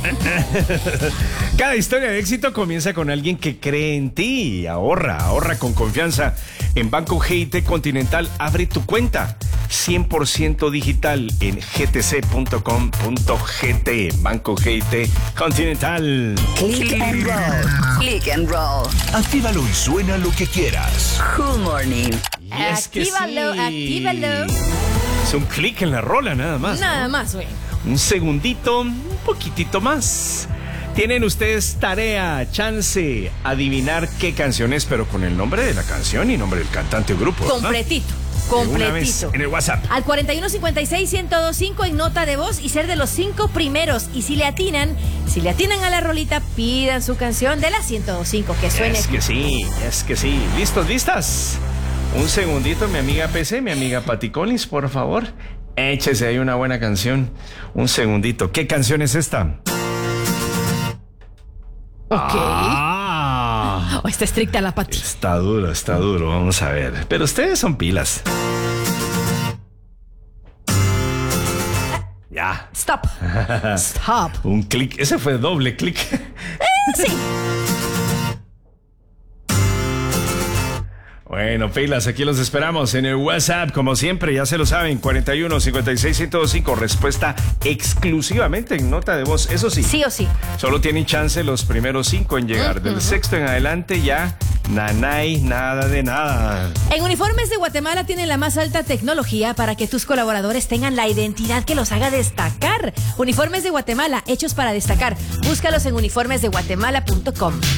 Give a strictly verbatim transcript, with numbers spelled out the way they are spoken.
Cada historia de éxito comienza con alguien que cree en ti. Ahorra, ahorra con confianza. En Banco G I T Continental, abre tu cuenta cien por ciento digital en g t c punto com punto g t. Banco G I T Continental. Click and roll. Click and roll. Actívalo y suena lo que quieras. Cool Morning. Y es que Actívalo, sí. actívalo. Es un clic en la rola nada más. Nada ¿no? más, güey. Un segundito, un poquitito más. Tienen ustedes tarea, chance, adivinar qué canción es, pero con el nombre de la canción y nombre del cantante o grupo. ¿no? Completito. De una vez Completito. en el WhatsApp. Al cuarenta y uno cincuenta y seis ciento veinticinco en nota de voz y ser de los cinco primeros. Y si le atinan, si le atinan a la rolita, pidan su canción de la ciento veinticinco que suene. Es que sí, es que sí. ¿Listos, listas? Un segundito, mi amiga P C, mi amiga Patty Collins, por favor. Échese ahí una buena canción. Un segundito. ¿Qué canción es esta? Ok. Ah, Oh, está estricta la Pati. está duro, está duro. Vamos a ver. Pero ustedes son pilas. Ya. Stop. Stop. Un clic. Ese fue doble clic. Sí. Bueno, pilas, aquí los esperamos en el WhatsApp, como siempre, ya se lo saben, cuarenta y uno cincuenta y seis ciento veinticinco, respuesta exclusivamente en nota de voz, eso sí. Sí o sí. Solo tienen chance los primeros cinco en llegar, del sexto en adelante ya, nanay, nada de nada. En Uniformes de Guatemala tienen la más alta tecnología para que tus colaboradores tengan la identidad que los haga destacar. Uniformes de Guatemala, hechos para destacar. Búscalos en uniformes de guatemala punto com.